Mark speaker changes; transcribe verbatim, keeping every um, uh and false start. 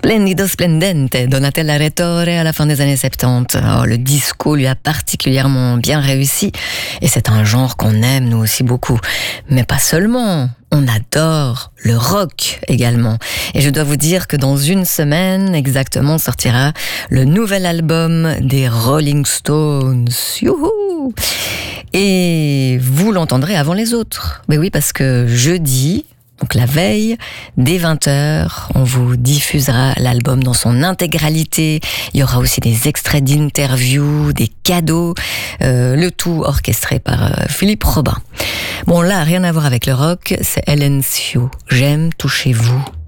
Speaker 1: Splendido splendente, Donatella Rettore à la fin des années soixante-dix. Oh, le disco lui a particulièrement bien réussi et c'est un genre qu'on aime nous aussi beaucoup. Mais pas seulement, on adore le rock également. Et je dois vous dire que dans une semaine exactement sortira le nouvel album des Rolling Stones. Youhou! Et vous l'entendrez avant les autres. Mais oui, parce que jeudi, donc la veille, dès vingt heures, on vous diffusera l'album dans son intégralité. Il y aura aussi des extraits d'interviews, des cadeaux, euh, le tout orchestré par euh, Philippe Robin. Bon là, rien à voir avec le rock, c'est Helen Sue. J'aime, touchez-vous.